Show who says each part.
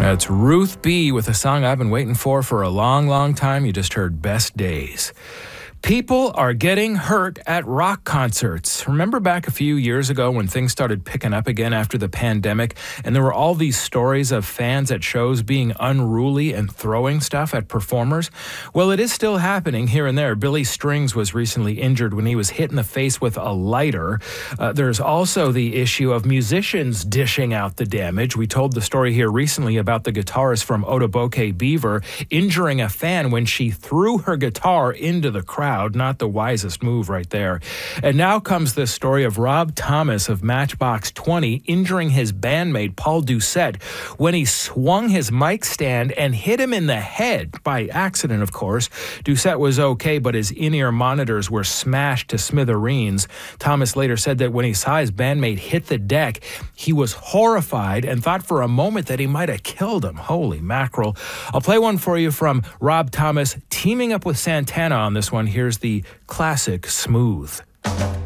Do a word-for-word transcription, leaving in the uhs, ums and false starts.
Speaker 1: That's Ruth B. with a song I've been waiting for for a long, long time. You just heard Best Days. People are getting hurt at rock concerts. Remember back a few years ago when things started picking up again after the pandemic, and there were all these stories of fans at shows being unruly and throwing stuff at performers? Well, it is still happening here and there. Billy Strings was recently injured when he was hit in the face with a lighter. Uh, there's also the issue of musicians dishing out the damage. We told the story here recently about the guitarist from Otoboke Beaver injuring a fan when she threw her guitar into the crowd. Not the wisest move right there. And now comes this story of Rob Thomas of Matchbox twenty injuring his bandmate Paul Doucette when he swung his mic stand and hit him in the head, by accident, of course. Doucette was okay, but his in-ear monitors were smashed to smithereens. Thomas later said that when he saw his bandmate hit the deck, he was horrified and thought for a moment that he might have killed him. Holy mackerel. I'll play one for you from Rob Thomas teaming up with Santana on this one. Here's the classic Smooth.